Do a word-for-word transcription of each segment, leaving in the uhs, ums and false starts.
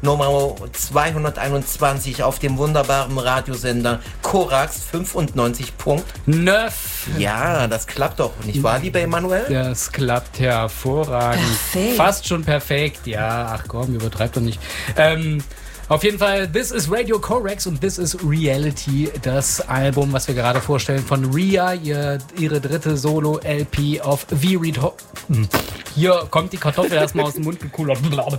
Nummer zweihunderteinundzwanzig auf dem wunderbaren Radiosender Korax fünfundneunzig Punkt neun. Ja, das klappt doch, nicht wahr, lieber Emanuel? Das klappt hervorragend. Perfekt. Fast schon perfekt. Ja, ach komm, übertreib doch nicht. Ähm, auf jeden Fall, this is Radio Korax und this is Reality, das Album, was wir gerade vorstellen von Ria, ihr, ihre dritte Solo-L P auf V-Read. Hier kommt die Kartoffel erstmal aus dem Mund gekullert.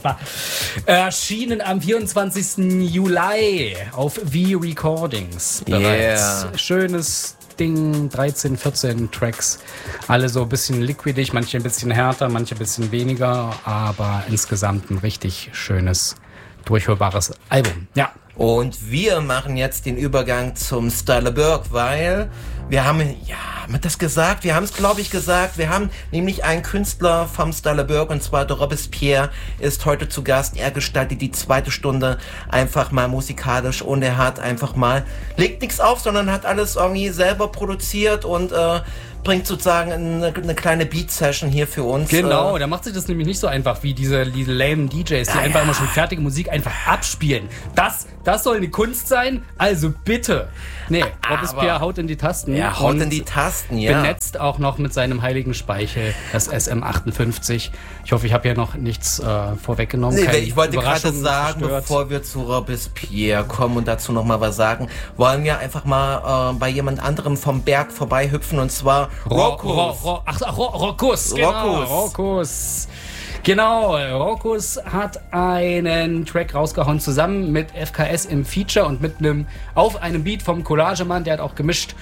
Erschienen am vierundzwanzigsten Juli auf V-Recordings bereits. Yeah. Schönes Ding, dreizehn, vierzehn Tracks. Alle so ein bisschen liquidig, manche ein bisschen härter, manche ein bisschen weniger, aber insgesamt ein richtig schönes, durchhörbares Album. Ja. Und wir machen jetzt den Übergang zum Styleberg, weil wir haben, ja, haben wir das gesagt? Wir haben es, glaube ich, gesagt. Wir haben nämlich einen Künstler vom Styleberg, und zwar der Robespierre, ist heute zu Gast. Er gestaltet die zweite Stunde einfach mal musikalisch und er hat einfach mal, legt nichts auf, sondern hat alles irgendwie selber produziert und äh, bringt sozusagen eine, eine kleine Beat-Session hier für uns. Genau, der macht sich das nämlich nicht so einfach wie diese, diese lamen D Js, die ja, einfach ja. immer schon fertige Musik einfach abspielen. Das, das soll eine Kunst sein, also bitte. Nee, Robespierre haut in die Tasten. Er haut und in die Tasten, ja. benetzt auch noch mit seinem heiligen Speichel das S M achtundfünfzig. Ich hoffe, ich habe hier noch nichts äh, vorweggenommen. Nee, Keine ich wollte gerade Überraschungen sagen, zerstört. bevor wir zu Robespierre kommen und dazu noch mal was sagen, wollen wir einfach mal äh, bei jemand anderem vom Berg vorbeihüpfen, und zwar Rokus. Ro, Ro, Ro, ach, ach, Ro, Rokus, genau. Rokus. Rokus. Genau, Rokus hat einen Track rausgehauen zusammen mit F K S im Feature und mit einem auf einem Beat vom Collagemann, der hat auch gemischt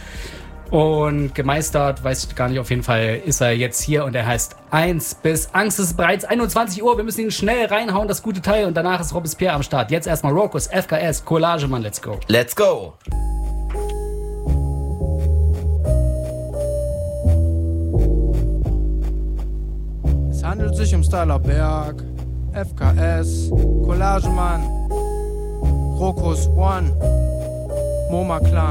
und gemeistert, weiß ich gar nicht, auf jeden Fall ist er jetzt hier und er heißt eins bis Angst. Es ist bereits einundzwanzig Uhr, wir müssen ihn schnell reinhauen, das gute Teil, und danach ist Robespierre am Start. Jetzt erstmal Rokus, F K S, Collagemann, let's go. Let's go. Es handelt sich um Styleberg, F K S, Collagemann, Rokus One, Moma Clan.